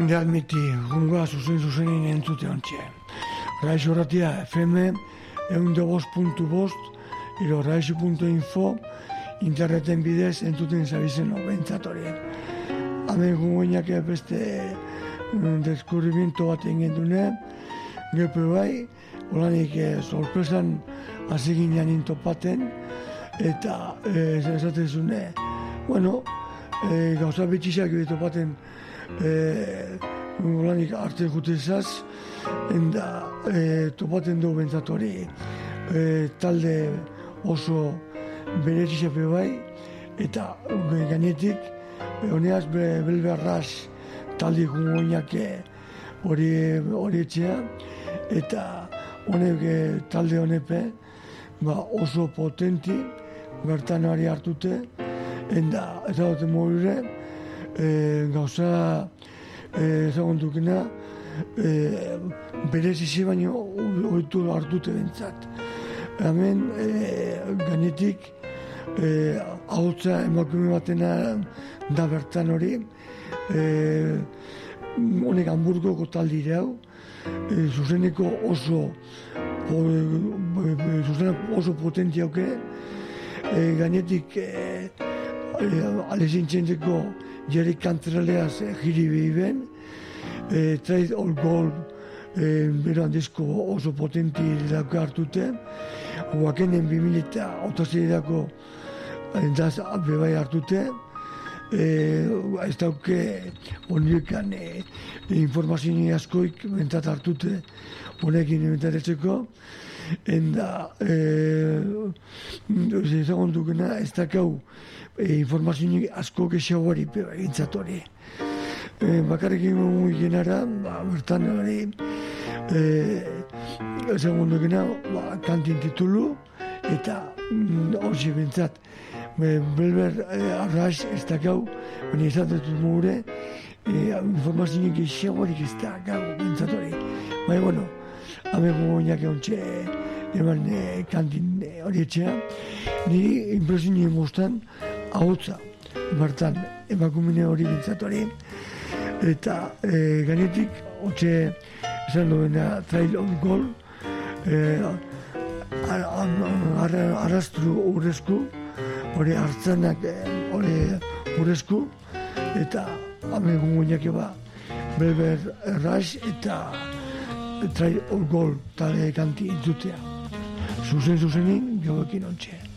realmeti, gungoa zuzenin entzute ontxe. Raiz horretia FM, 102.5, iro raizu.info, interneten bidez entzuten zabizen bentsat hori. Hemen gungoinak beste deskubrimiento bat egin dune, gepe bai, holanik sorpresan hasi ginean intopaten, eta esatezune, bueno, gauza betxizak topaten holanik arte jutezaz, eta topaten du bentsat hori, talde oso berezitzape bai, eta gainetik, honeaz belberraz talde gungoinak hori etxea, eta honek talde honepe oso potenti, bertan hori hartute, eta dute mogure, gauza ezagondukena, berezizi baino oitu hartute bentsat. Hemen gainetik, ahotza emakume batena da bertan hori, honek Hamburgoko taldire hau, zuzeneko oso potentia hauke, gainetik alezintzenteko Jerry Cantreleaz jiri behiben, Trade All Gold bero handizko oso potenti dako hartute, Wakenen 2008 dako daz bebai hartute, ez dauke honiekan informazio askoik bentsat hartute honekin bentaretzeko, eta ezagondukena ez dakau informazio asko gehiagoari egintzat hori. Bakarrik egun genara, bertan hori ezagondukena kantin titulu, eta hori bentsat belber arraz ez dakau, baina izatetut mugure, informazio gehiagoarik ez dakau bentsat hori. Baina, bueno, hameko goinak egontxe eman kantin hori etxea, niri impresionien moztan ahotza bertan emakumene hori bentsat hori, eta gainetik hotxe esan duena Trail of Gold, arrastru urrezku, hori hartzanak hori urrezku, eta hameko goinak eba belber erraz eta Trail of Gold tale kanti intzutea. Zuzenin, joekin ontxe.